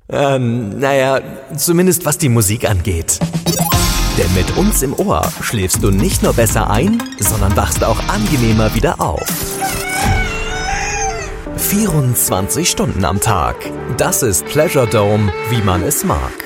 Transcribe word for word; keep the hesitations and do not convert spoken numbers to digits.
Ähm, naja, zumindest was die Musik angeht. Denn mit uns im Ohr schläfst du nicht nur besser ein, sondern wachst auch angenehmer wieder auf. vierundzwanzig Stunden am Tag. Das ist Pleasure Dome, wie man es mag.